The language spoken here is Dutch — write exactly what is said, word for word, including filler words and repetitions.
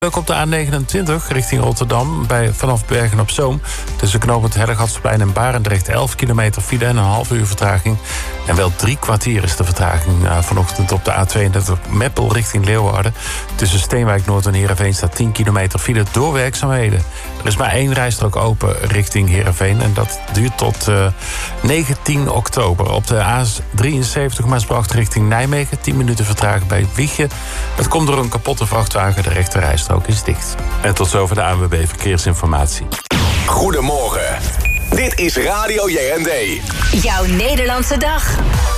Ook op de A negenentwintig richting Rotterdam bij vanaf Bergen op Zoom. Tussen knooppunt Hellegatsplein en Barendrecht elf kilometer file en een half uur vertraging. En wel drie kwartier is de vertraging uh, vanochtend op de A tweeëndertig Meppel richting Leeuwarden. Tussen Steenwijk Noord en Heerenveen staat tien kilometer file door werkzaamheden. Er is maar één rijstrook open richting Heerenveen en dat duurt tot uh, negentien oktober. Op de A drieënzeventig Maasbracht richting Nijmegen tien minuten vertraging bij Wiegje. Dat komt door een kapotte vrachtwagen, de rechte rijstrook is dicht. En tot zover de A N W B Verkeersinformatie. Goedemorgen. Dit is Radio J N D. Jouw Nederlandse dag.